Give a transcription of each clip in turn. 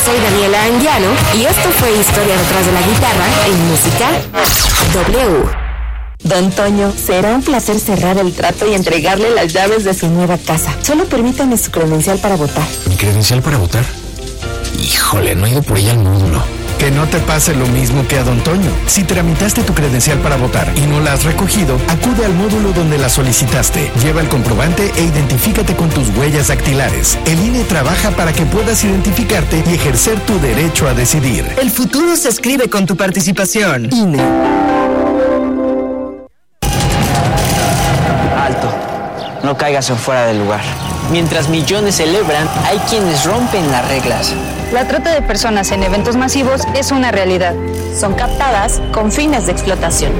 Soy Daniela Anguiano y esto fue Historia detrás de la guitarra en Música W. Don Toño, será un placer cerrar el trato y entregarle las llaves de su nueva casa. Solo permítame su credencial para votar. ¿Mi credencial para votar? Híjole, no he ido por ella al módulo. Que no te pase lo mismo que a Don Toño. Si tramitaste tu credencial para votar y no la has recogido, acude al módulo donde la solicitaste. Lleva el comprobante e identifícate con tus huellas dactilares. El INE trabaja para que puedas identificarte y ejercer tu derecho a decidir. El futuro se escribe con tu participación. INE. Alto. No caigas en fuera del lugar. Mientras millones celebran, hay quienes rompen las reglas. La trata de personas en eventos masivos es una realidad. Son captadas con fines de explotación.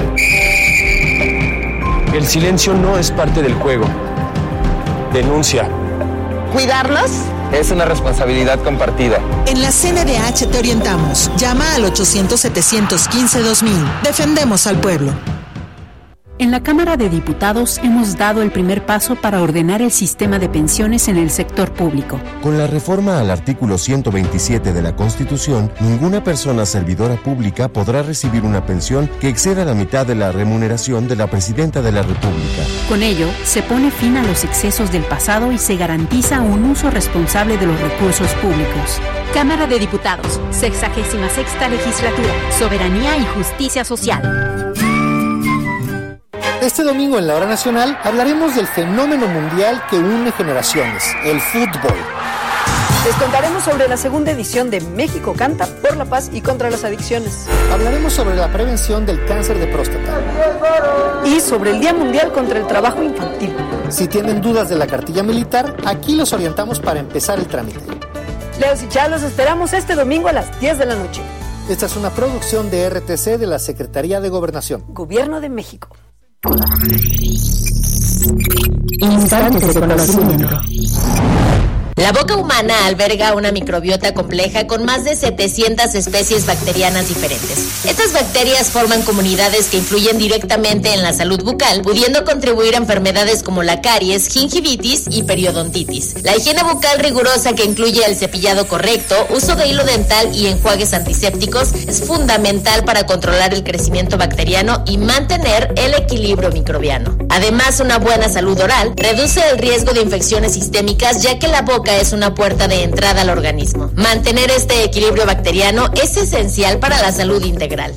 El silencio no es parte del juego. Denuncia. ¿Cuidarlos? Es una responsabilidad compartida. En la CNDH te orientamos. Llama al 800-715-2000. Defendemos al pueblo. En la Cámara de Diputados hemos dado el primer paso para ordenar el sistema de pensiones en el sector público. Con la reforma al artículo 127 de la Constitución, ninguna persona servidora pública podrá recibir una pensión que exceda la mitad de la remuneración de la Presidenta de la República. Con ello, se pone fin a los excesos del pasado y se garantiza un uso responsable de los recursos públicos. Cámara de Diputados, 66ª Legislatura, Soberanía y Justicia Social. Este domingo en la Hora Nacional hablaremos del fenómeno mundial que une generaciones, el fútbol. Les contaremos sobre la segunda edición de México Canta por la paz y contra las adicciones. Hablaremos sobre la prevención del cáncer de próstata. Y sobre el Día Mundial contra el Trabajo Infantil. Si tienen dudas de la cartilla militar, aquí los orientamos para empezar el trámite. Leos y Chá, los esperamos este domingo a las 10 de la noche. Esta es una producción de RTC de la Secretaría de Gobernación. Gobierno de México. Instantes de conocimiento. La boca humana alberga una microbiota compleja con más de 700 especies bacterianas diferentes. Estas bacterias forman comunidades que influyen directamente en la salud bucal, pudiendo contribuir a enfermedades como la caries, gingivitis y periodontitis. La higiene bucal rigurosa, que incluye el cepillado correcto, uso de hilo dental y enjuagues antisépticos, es fundamental para controlar el crecimiento bacteriano y mantener el equilibrio microbiano. Además, una buena salud oral reduce el riesgo de infecciones sistémicas, ya que la boca es una puerta de entrada al organismo. Mantener este equilibrio bacteriano es esencial para la salud integral.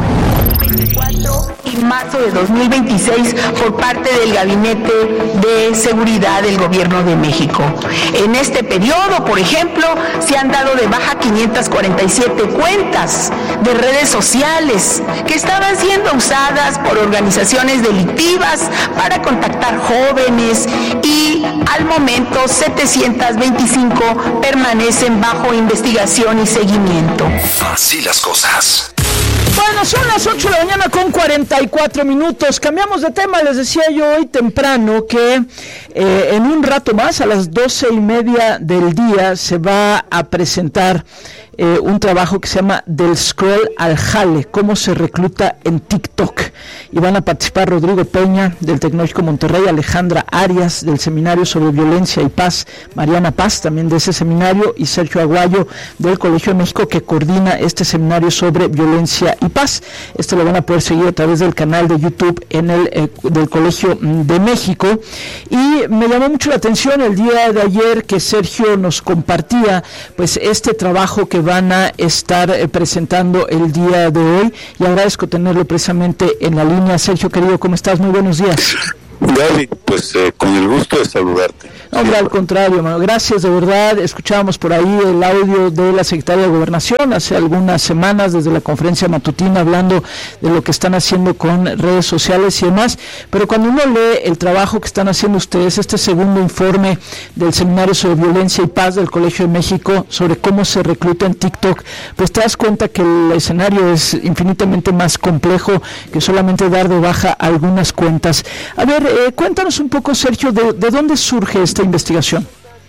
24 y marzo de 2026 por parte del Gabinete de Seguridad del Gobierno de México. En este periodo, por ejemplo, se han dado de baja 547 cuentas de redes sociales que estaban siendo usadas por organizaciones delictivas para contactar jóvenes, y al momento 725 permanecen bajo investigación y seguimiento. Así las cosas. Bueno, son las 8 de la mañana con 44 minutos. Cambiamos de tema. Les decía yo hoy temprano que en un rato más, a las 12:30 del día, se va a presentar un trabajo que se llama Del Scroll al Jale, cómo se recluta en TikTok. Y van a participar Rodrigo Peña, del Tecnológico Monterrey, Alejandra Arias, del Seminario sobre Violencia y Paz, Mariana Paz, también de ese seminario, y Sergio Aguayo, del Colegio de México, que coordina este seminario sobre violencia y paz. Esto lo van a poder seguir a través del canal de YouTube en el del Colegio de México. Y me llamó mucho la atención el día de ayer que Sergio nos compartía pues este trabajo que van a estar presentando el día de hoy, y agradezco tenerlo precisamente en la línea. Sergio, querido, ¿cómo estás? Muy buenos días. David, pues con el gusto de saludarte. Hombre, al contrario, hermano, gracias de verdad. Escuchábamos por ahí el audio de la Secretaria de Gobernación hace algunas semanas desde la conferencia matutina, hablando de lo que están haciendo con redes sociales y demás, pero cuando uno lee el trabajo que están haciendo ustedes, este segundo informe del Seminario sobre Violencia y Paz del Colegio de México sobre cómo se recluta en TikTok, pues te das cuenta que el escenario es infinitamente más complejo que solamente dar de baja algunas cuentas. A ver, cuéntanos un poco, Sergio, de dónde surge esta investigación.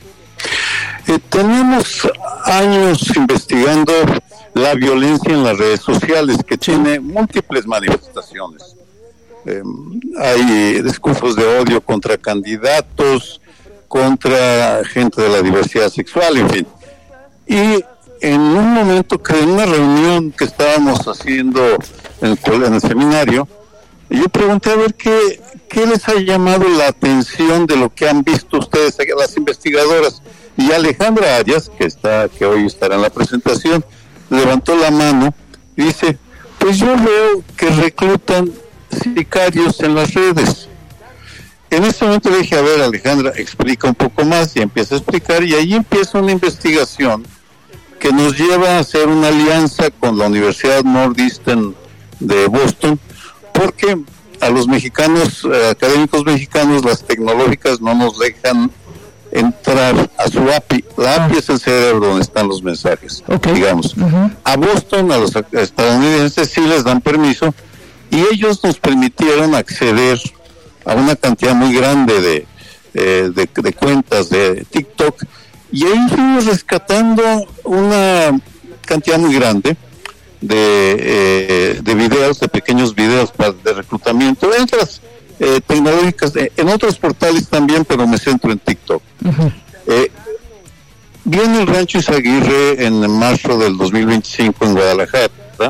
Tenemos años investigando la violencia en las redes sociales, que tiene múltiples manifestaciones. Hay discursos de odio contra candidatos, contra gente de la diversidad sexual, en fin. Y en un momento que en una reunión que estábamos haciendo en el seminario, yo pregunté a ver qué les ha llamado la atención de lo que han visto ustedes, las investigadoras. Y Alejandra Arias, que hoy estará en la presentación, levantó la mano y dice, pues yo veo que reclutan sicarios en las redes. En ese momento le dije, a ver, Alejandra, explica un poco más, y empieza a explicar, y ahí empieza una investigación que nos lleva a hacer una alianza con la Universidad Northeastern de Boston, porque a los mexicanos, académicos mexicanos, las tecnológicas no nos dejan entrar a su API. La API es el cerebro donde están los mensajes, digamos. A Boston, a los estadounidenses sí les dan permiso, y ellos nos permitieron acceder a una cantidad muy grande de cuentas de TikTok, y ahí fuimos rescatando una cantidad muy grande de videos, de pequeños videos de reclutamiento, de otras tecnológicas, en otros portales también, pero me centro en TikTok. Viene el Rancho Izaguirre en marzo del 2025 en Guadalajara,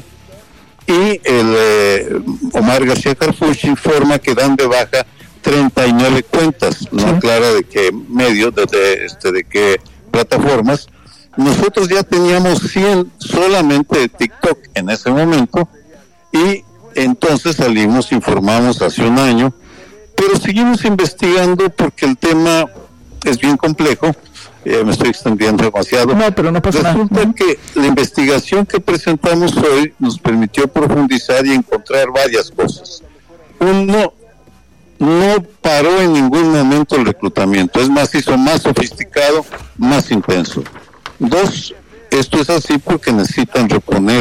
y el Omar García Harfuch informa que dan de baja 39 cuentas, no aclara de qué medio, de qué plataformas. Nosotros ya teníamos 100 solamente de TikTok en ese momento, y entonces salimos, informamos hace un año, pero seguimos investigando porque el tema es bien complejo. Me estoy extendiendo demasiado. No, pero no pasa nada. Resulta que la investigación que presentamos hoy nos permitió profundizar y encontrar varias cosas. Uno, no paró en ningún momento el reclutamiento, es más, hizo más sofisticado, más intenso. Dos, esto es así porque necesitan reponer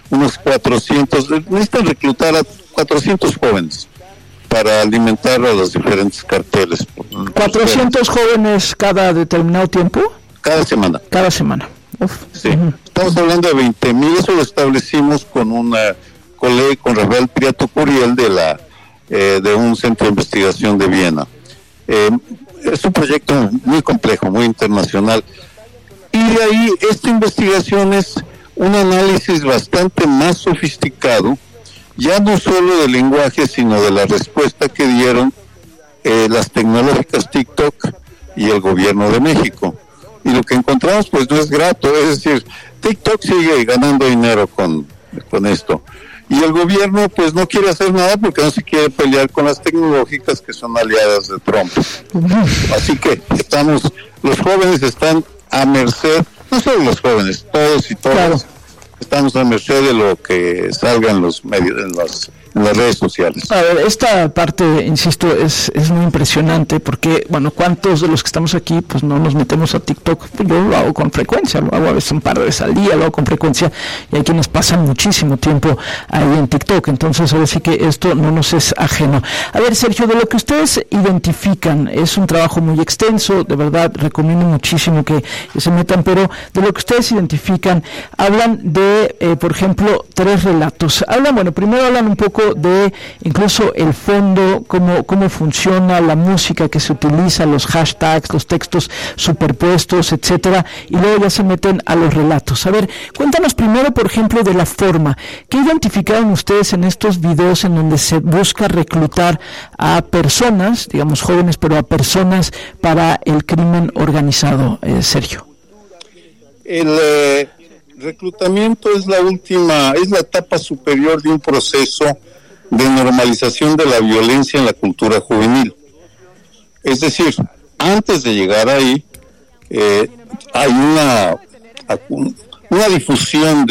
necesitan reclutar a 400 jóvenes para alimentar a los diferentes carteles. 400 jóvenes cada determinado tiempo. Cada semana. Uf. Sí. Estamos hablando de 20,000. Eso lo establecimos con una colega, con Rafael Prieto Curiel de un centro de investigación de Viena. Es un proyecto muy complejo, muy internacional. Y de ahí esta investigación es un análisis bastante más sofisticado, ya no solo del lenguaje, sino de la respuesta que dieron las tecnológicas TikTok y el gobierno de México. Y lo que encontramos pues no es grato, es decir, TikTok sigue ganando dinero con esto. Y el gobierno pues no quiere hacer nada porque no se quiere pelear con las tecnológicas que son aliadas de Trump. Así que los jóvenes están a merced, no solo los jóvenes, todos y todas, claro, estamos a merced de lo que salga en los medios, en las redes sociales. A ver, esta parte, insisto, es muy impresionante porque, bueno, ¿cuántos de los que estamos aquí pues no nos metemos a TikTok? Pues yo lo hago con frecuencia, lo hago a veces un par de veces al día, lo hago con frecuencia, y hay quienes pasan muchísimo tiempo ahí en TikTok, entonces ahora sí que esto no nos es ajeno. A ver, Sergio, de lo que ustedes identifican, es un trabajo muy extenso, de verdad recomiendo muchísimo que se metan, pero de lo que ustedes identifican, hablan de, por ejemplo, 3 relatos. Primero hablan un poco de incluso el fondo, cómo funciona la música que se utiliza, los hashtags, los textos superpuestos, etcétera, y luego ya se meten a los relatos. A ver, cuéntanos primero, por ejemplo, de la forma. ¿Qué identificaron ustedes en estos videos en donde se busca reclutar a personas, digamos jóvenes, pero a personas para el crimen organizado, Sergio? El reclutamiento es la etapa superior de un proceso de normalización de la violencia en la cultura juvenil. Es decir, antes de llegar ahí, hay una difusión